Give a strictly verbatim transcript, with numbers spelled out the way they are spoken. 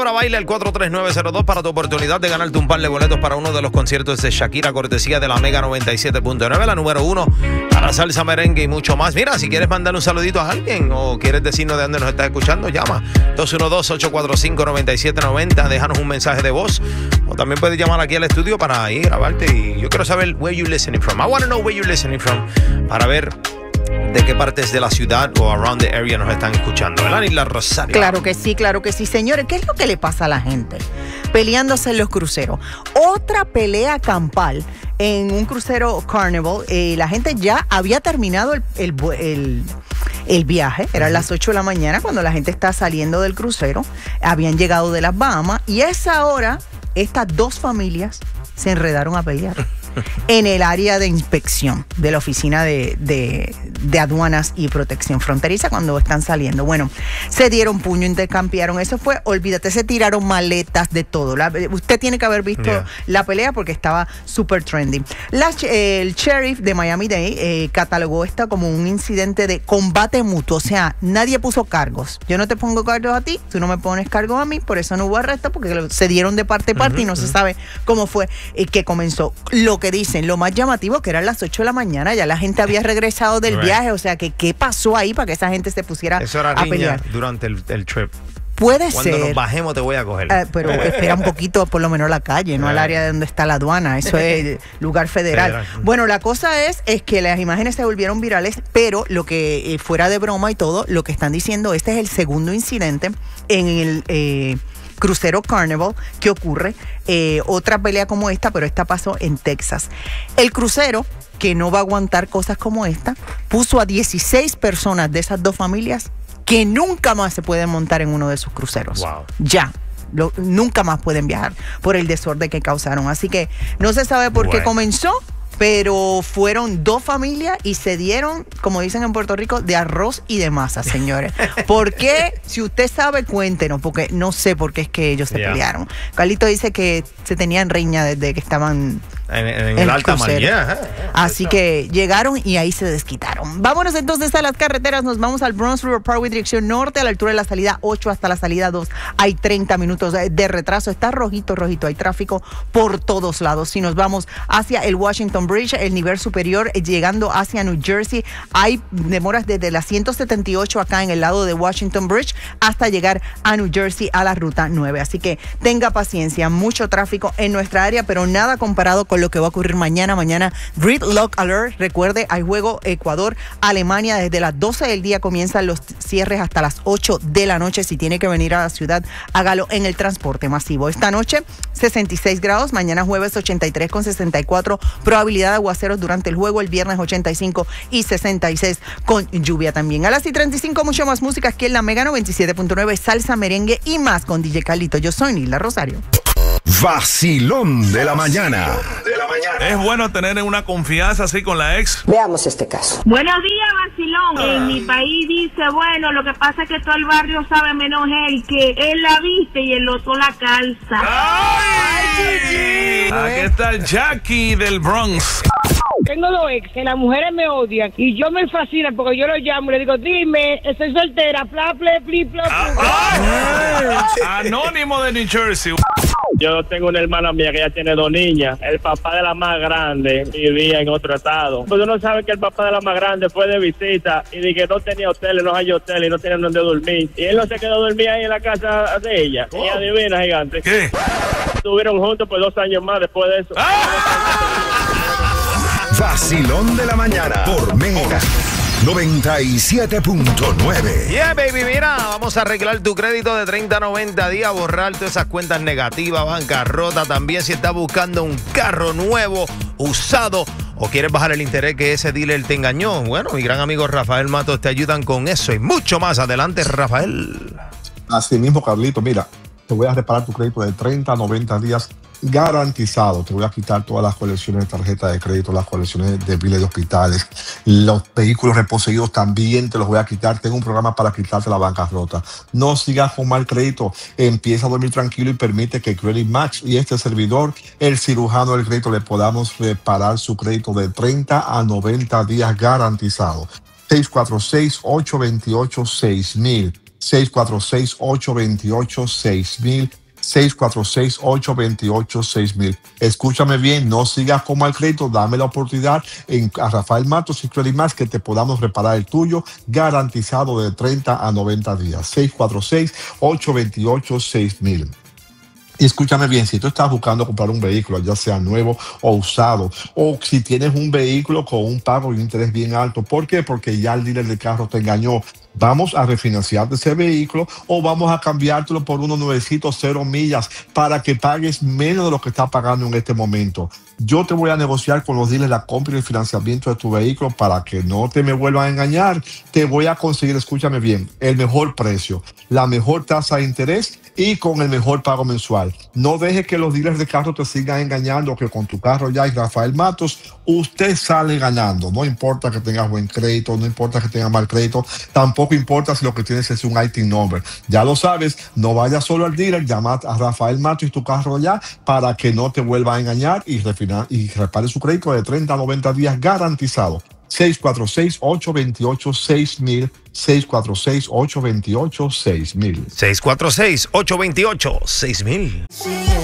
Para baile el cuatro tres nueve cero dos para tu oportunidad de ganarte un par de boletos para uno de los conciertos de Shakira, cortesía de la Mega noventa y siete punto nueve, la número uno para salsa, merengue y mucho más. Mira, si quieres mandar un saludito a alguien o quieres decirnos de dónde nos estás escuchando, llama dos uno dos, ocho cuatro cinco, nueve siete nueve cero, déjanos un mensaje de voz o también puedes llamar aquí al estudio para ir grabarte. Y yo quiero saber where you listening from. I want to know where you listening from para ver de qué partes de la ciudad o around the area nos están escuchando, ¿verdad, Isla Rosario? Claro que sí, claro que sí. Señores, ¿qué es lo que le pasa a la gente peleándose en los cruceros? Otra pelea campal en un crucero Carnival. Eh, la gente ya había terminado el, el, el, el viaje. Eran las ocho de la mañana cuando la gente está saliendo del crucero. Habían llegado de las Bahamas y a esa hora estas dos familias se enredaron a pelear en el área de inspección de la Oficina de, de, de Aduanas y Protección Fronteriza cuando están saliendo. Bueno, se dieron puño, intercambiaron. Eso fue, olvídate, se tiraron maletas de todo. La, usted tiene que haber visto yeah. la pelea porque estaba súper trending. La, eh, el sheriff de Miami-Dade eh, catalogó esto como un incidente de combate mutuo. O sea, nadie puso cargos. Yo no te pongo cargos a ti, tú no me pones cargos a mí, por eso no hubo arresto, porque se dieron de parte a parte uh-huh, y no uh-huh. se sabe cómo fue eh, que comenzó. Lo que dicen, lo más llamativo que eran las ocho de la mañana, ya la gente había regresado del right. viaje, o sea, que qué pasó ahí para que esa gente se pusiera Eso era a pelear. Durante el, el trip. Puede Cuando ser. nos bajemos te voy a coger. Uh, pero espera un poquito, por lo menos la calle, no al área de donde está la aduana. Eso es lugar federal. federal. Bueno, la cosa es, es que las imágenes se volvieron virales, pero lo que, eh, fuera de broma y todo, lo que están diciendo, este es el segundo incidente en el eh, crucero Carnival que ocurre. Eh, otra pelea como esta, pero esta pasó en Texas. El crucero, que no va a aguantar cosas como esta, puso a dieciséis personas de esas dos familias que nunca más se pueden montar en uno de sus cruceros. Wow. Ya. Lo, nunca más pueden viajar por el desorden que causaron. Así que no se sabe por bueno. qué comenzó, pero fueron dos familias y se dieron, como dicen en Puerto Rico, de arroz y de masa, señores. ¿Por qué? Si usted sabe, cuéntenos, porque no sé por qué es que ellos se yeah. pelearon. Carlito dice que se tenían riña desde que estaban en, en, en el alta mar. Yeah. Así que llegaron y ahí se desquitaron. Vámonos entonces a las carreteras. Nos vamos al Bronx River Parkway, dirección norte, a la altura de la salida ocho hasta la salida dos. Hay treinta minutos de, de retraso. Está rojito, rojito. Hay tráfico por todos lados. Si nos vamos hacia el Washington Bridge, el nivel superior, llegando hacia New Jersey, hay demoras desde la ciento setenta y ocho acá en el lado de Washington Bridge hasta llegar a New Jersey a la ruta nueve. Así que tenga paciencia, mucho tráfico en nuestra área, pero nada comparado con lo que va a ocurrir mañana. Mañana, Gridlock Alert. Recuerde, hay juego Ecuador-Alemania. Desde las doce del día comienzan los cierres hasta las ocho de la noche. Si tiene que venir a la ciudad, hágalo en el transporte masivo. Esta noche, sesenta y seis grados. Mañana jueves, ochenta y tres con sesenta y cuatro. Probabilidad de aguaceros durante el juego. El viernes, ochenta y cinco y sesenta y seis con lluvia también. A las y treinta y cinco, mucho más música aquí en la Mega noventa y siete punto nueve. Salsa, merengue y más con D J Carlito. Yo soy Nila Rosario. Vacilón de la mañana. De la mañana. Es bueno tener una confianza así con la ex. Veamos este caso. Buenos días, vacilón. Ay. En mi país dice, bueno, lo que pasa es que todo el barrio sabe menos él, que él la viste y el otro la calza. ¡Ay, Gigi! Aquí está Jackie del Bronx. Tengo dos ex que las mujeres me odian y yo me fascina porque yo lo llamo y le digo, dime, estoy soltera, pla, ple, pli, pla, ah, Anónimo de New Jersey. Yo tengo una hermana mía que ya tiene dos niñas. El papá de la más grande vivía en otro estado. Pues uno sabe que el papá de la más grande fue de visita y dije que no tenía hotel, no hay hotel y no tenía donde dormir. Y él no se quedó dormir ahí en la casa de ella. Oh. Y adivina, gigante. ¿Qué? Estuvieron juntos por dos años más después de eso. ¡Ah! Vacilón de la mañana por Mega noventa y siete punto nueve. Yeah, baby, mira, vamos a arreglar tu crédito de treinta a noventa días, borrar todas esas cuentas negativas, bancarrota. También si estás buscando un carro nuevo, usado, o quieres bajar el interés que ese dealer te engañó. Bueno, mi gran amigo Rafael Matos te ayudan con eso y mucho más. Adelante, Rafael. Así mismo, Carlito, mira, te voy a reparar tu crédito de treinta a noventa días garantizado. Te voy a quitar todas las colecciones de tarjeta de crédito, las colecciones de biles de hospitales, los vehículos reposeídos también te los voy a quitar. Tengo un programa para quitarte la bancarrota. No sigas con mal crédito, empieza a dormir tranquilo y permite que Credit Max y este servidor, el cirujano del crédito, le podamos reparar su crédito de treinta a noventa días garantizado. seis cuatro seis, ocho dos ocho, seis mil. seis cuatro seis, ocho dos ocho, seis mil. seis cuatro seis, ocho dos ocho, seis mil. Escúchame bien, no sigas con mal crédito, dame la oportunidad en, a Rafael Matos y Credit Más que te podamos reparar el tuyo, garantizado de treinta a noventa días. seis cuatro seis, ocho dos ocho, seis mil. Y escúchame bien, si tú estás buscando comprar un vehículo, ya sea nuevo o usado, o si tienes un vehículo con un pago y un interés bien alto, ¿por qué? Porque ya el dealer de carro te engañó. Vamos a refinanciarte ese vehículo o vamos a cambiártelo por unos nuevecitos cero millas para que pagues menos de lo que estás pagando en este momento. Yo te voy a negociar con los dealers la compra y el financiamiento de tu vehículo para que no te me vuelvan a engañar. Te voy a conseguir, escúchame bien, el mejor precio, la mejor tasa de interés y con el mejor pago mensual. No dejes que los dealers de carro te sigan engañando, que con tu carro ya y Rafael Matos, usted sale ganando. No importa que tengas buen crédito, no importa que tengas mal crédito, tampoco importa si lo que tienes es un I T number. Ya lo sabes, no vayas solo al dealer, llama a Rafael Matos y tu carro ya para que no te vuelva a engañar y, refinar, y repare su crédito de treinta a noventa días garantizado. seis cuatro seis, ocho dos ocho, seis mil. seis cuatro seis, ocho dos ocho, seis mil. seis cuatro seis, ocho dos ocho, seis mil.